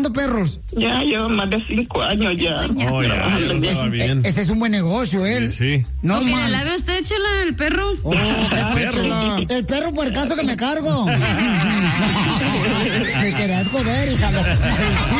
criando perros? Ya llevo más de 5 años ya. Oh, ya, eso estaba bien. Ese es un buen negocio, él. Sí. No, ¿Que le man. lave usted, Chela, el perro? Oh, qué perro. Chela. El perro por el caso que me cargo. Me querías joder, hija de...